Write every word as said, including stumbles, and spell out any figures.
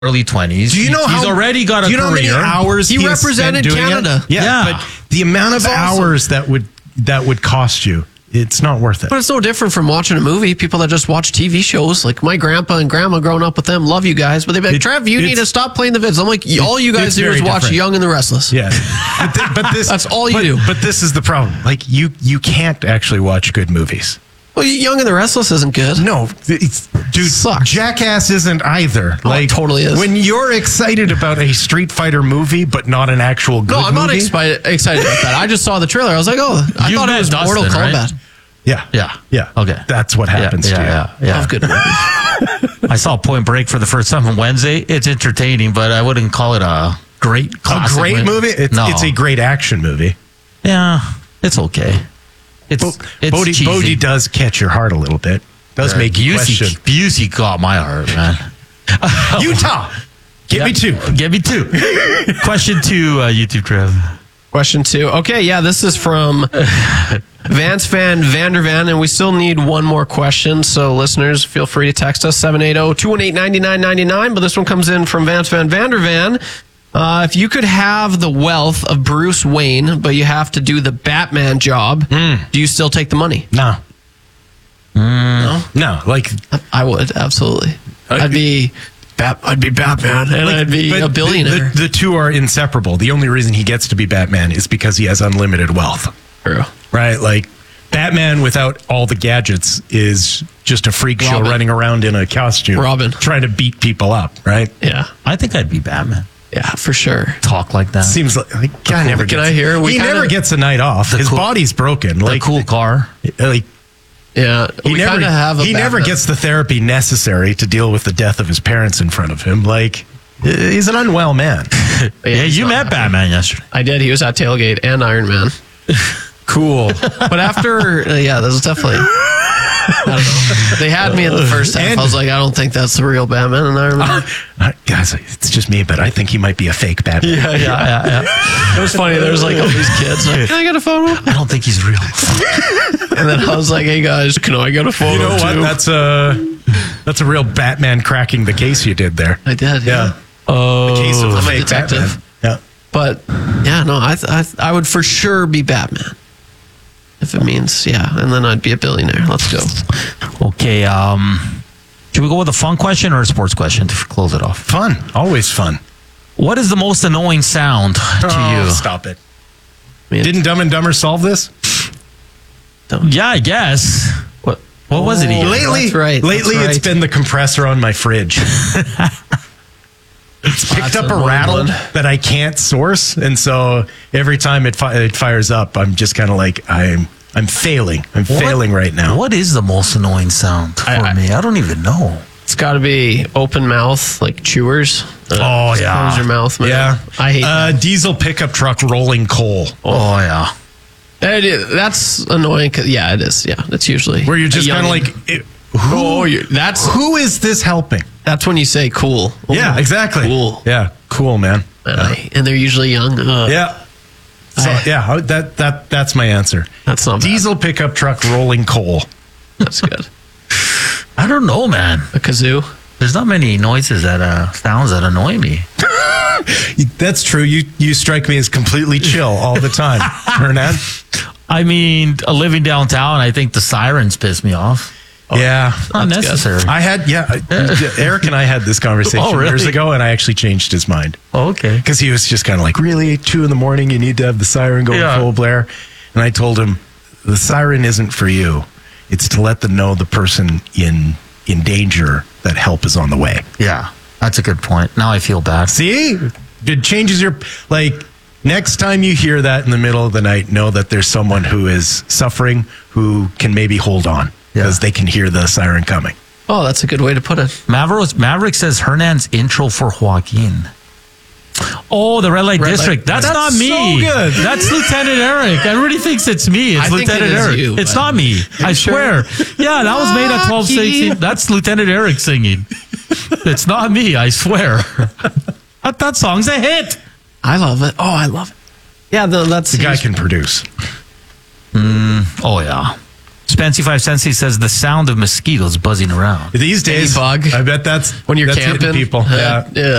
early twenties. Do you know he's how, already got a do you know career? How many hours he, he represented Canada. Yeah, yeah, but the amount of That's hours that would that would cost you, it's not worth it. But it's no different from watching a movie. People that just watch T V shows, like my grandpa and grandma growing up with them, love you guys, but they'd be like, It- Trev, you need to stop playing the vids. I'm like, all you guys it's do is very watch different. Young and the Restless. Yeah, but, th- but this That's all you but, do. But this is the problem. Like you, you can't actually watch good movies. Well, Young and the Restless isn't good. No, it's, dude, Sucks. Jackass isn't either. Oh, like it totally is. When you're excited about a Street Fighter movie, but not an actual good No, I'm not movie. expi- excited about that. I just saw the trailer. I was like, oh, I You thought it met was Dustin, Mortal right? Kombat. Yeah, Yeah. yeah. Okay. That's what happens yeah, to you. yeah, yeah, yeah. Love good movies. I saw Point Break for the first time on Wednesday. It's entertaining, but I wouldn't call it a great A classic. great movie. It's, no. it's a great action movie. Yeah, it's okay. It's, Bo- it's Bodie, cheesy. Bodie does catch your heart a little bit. Does Uh, make you question. Busey, Busey got my heart, man. Utah, give me two. Give me two. Question two, uh, YouTube Trev. Question two. Okay, yeah, this is from Vance Van Vandervan, and we still need one more question. So, listeners, feel free to text us seven eight zero, two one eight, nine nine nine nine. But this one comes in from Vance Van Vandervan. Uh, if you could have the wealth of Bruce Wayne, but you have to do the Batman job, do you still take the money? No, No, no. Like I would absolutely. I'd be, Bat, I'd be Batman, and I'd be but a billionaire. The, the, the two are inseparable. The only reason he gets to be Batman is because he has unlimited wealth. True. Right? Like Batman without all the gadgets is just a freak show Robin. running around in a costume, Robin. trying to beat people up. Right? Yeah, I think I'd be Batman. yeah, for sure. Talk like that. Seems like, like guy never Can gets, I hear? We he kinda- never gets a night off. His cool- body's broken. The Like cool car. like Yeah, he we never kind of have. A he never Batman. gets the therapy necessary to deal with the death of his parents in front of him. Like he's an unwell man. Yeah, he's you not met happy. Batman yesterday. I did. He was at Tailgate and Iron Man. Cool. But after, uh, yeah, that was definitely. I don't know. They had me in the first half. And- I was like, I don't think that's the real Batman and Iron Man. Uh, guys, it's just me, but I think he might be a fake Batman. yeah, yeah, yeah. It was funny. There was like all these kids. Like, can I get a photo? I don't think he's real. And then I was like, hey guys, can I get a photo You know what? too? That's a that's a real Batman cracking the case you did there. I did. Yeah. Yeah. Oh, Case of I'm a fake detective. Batman. Yeah. But yeah, no, I, I I would for sure be Batman. If it means, yeah, and then I'd be a billionaire. Let's go. okay. Um, should we go with a fun question or a sports question to close it off? Fun. Always fun. What is the most annoying sound to Oh, you? stop it. I mean, Didn't Dumb and Dumber solve this? Yeah, I guess. What What was it? Oh, Ian? Lately, that's right, lately that's it's right. been the compressor on my fridge. It's picked That's up an a annoying rattle one. that I can't source, and so every time it, fi- it fires up, I'm just kind of like I'm I'm failing. I'm What- failing right now. What is the most annoying sound for I- I- me? I don't even know. It's got to be open mouth, like chewers. Uh, Oh, just yeah. Close your mouth, man. Yeah, I hate uh, diesel pickup truck rolling coal. Oh yeah. that. It is- that's annoying. 'cause- yeah, it is. Yeah, that's usually Where you're just a kind of youngin'. like, it, who, oh, you're, that's who is this helping? that's when you say cool. Oh, Yeah, exactly. Cool. Yeah, cool, man. And, I, and they're usually young. Uh, Yeah. So I- yeah, that that that's my answer. That's not bad. Diesel pickup truck rolling coal. That's good. I don't know, man. A kazoo. There's not many noises that uh sounds that annoy me. That's true. You you strike me as completely chill all the time, Hernan. I mean, uh, living downtown, I think the sirens piss me off. Yeah, Not That's good. necessary. I had yeah. I- Eric and I had this conversation Oh, really? years ago, and I actually changed his mind Oh, okay. because he was just kind of like, really, two in the morning, you need to have the siren going Yeah. full blare, and I told him the siren isn't for you; it's to let them know the person in in danger that help is on the way. Yeah, that's a good point. Now I feel bad. See, it changes your like. Next time you hear that in the middle of the night, know that there's someone who is suffering who can maybe hold on because Yeah. they can hear the siren coming. Oh, that's a good way to put it. Maverick, Maverick says Hernan's intro for Joaquin. Oh, the red light Red district. light- That's, That's not me. so good. That's Lieutenant Eric. Everybody thinks it's me. It's I think Lieutenant it is Eric. you, it's but- not me. I sure? swear. Yeah, that was made at twelve sixteen. That's Lieutenant Eric singing. It's not me. I swear. that, that song's a hit. I love it. Oh, I love it. Yeah, no, that's The guy can produce. Oh yeah. Spancy Five Sensei says the sound of mosquitoes buzzing around. These days, bug. I bet that's When you're that's hitting camping, people. Uh, Yeah. yeah.